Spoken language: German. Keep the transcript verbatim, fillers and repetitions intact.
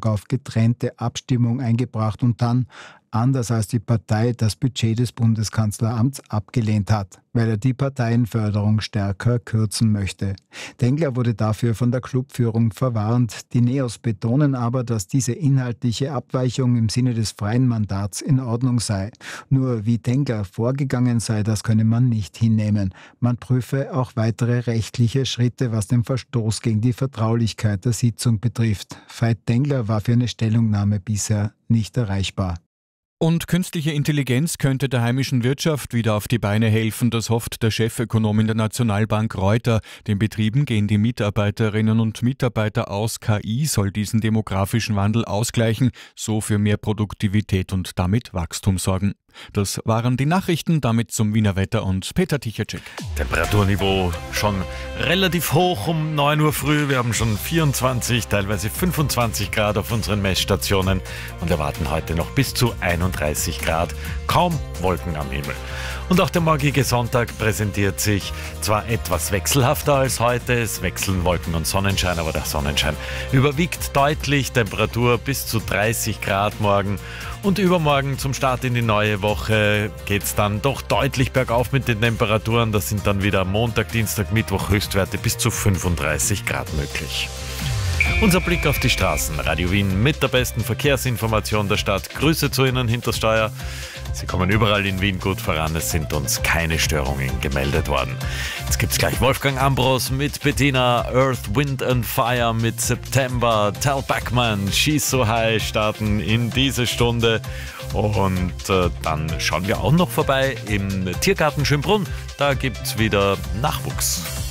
auf getrennte Abstimmung eingebracht und dann, anders als die Partei, das Budget des Bundeskanzleramts abgelehnt hat, weil er die Parteienförderung stärker kürzen möchte. Tengler wurde dafür von der Clubführung verwarnt. Die Neos betonen aber, dass diese inhaltliche Abweichung im Sinne des freien Mandats in Ordnung sei. Nur wie Tengler vorgegangen sei, das könne man nicht hinnehmen. Man prüfe auch weitere rechtliche Schritte, was den Verstoß gegen die Vertraulichkeit der Sitzung betrifft. Veit Tengler war für eine Stellungnahme bisher nicht erreichbar. Und künstliche Intelligenz könnte der heimischen Wirtschaft wieder auf die Beine helfen, das hofft der Chefökonom in der Nationalbank Reuter. Den Betrieben gehen die Mitarbeiterinnen und Mitarbeiter aus. K I soll diesen demografischen Wandel ausgleichen, so für mehr Produktivität und damit Wachstum sorgen. Das waren die Nachrichten, damit zum Wiener Wetter und Peter Tichacek. Temperaturniveau schon relativ hoch um neun Uhr früh. Wir haben schon vierundzwanzig, teilweise fünfundzwanzig Grad auf unseren Messstationen und erwarten heute noch bis zu einunddreißig Grad. Kaum Wolken am Himmel. Und auch der morgige Sonntag präsentiert sich zwar etwas wechselhafter als heute. Es wechseln Wolken und Sonnenschein, aber der Sonnenschein überwiegt deutlich. Temperatur bis zu dreißig Grad morgen. Und übermorgen zum Start in die neue Woche geht es dann doch deutlich bergauf mit den Temperaturen. Das sind dann wieder Montag, Dienstag, Mittwoch Höchstwerte bis zu fünfunddreißig Grad möglich. Unser Blick auf die Straßen. Radio Wien mit der besten Verkehrsinformation der Stadt. Grüße zu Ihnen hinter das Steuer. Sie kommen überall in Wien gut voran. Es sind uns keine Störungen gemeldet worden. Jetzt gibt es gleich Wolfgang Ambros mit Bettina, Earth, Wind and Fire mit September, Tal Bachmann, She's So High starten in diese Stunde. Und äh, dann schauen wir auch noch vorbei im Tiergarten Schönbrunn. Da gibt es wieder Nachwuchs.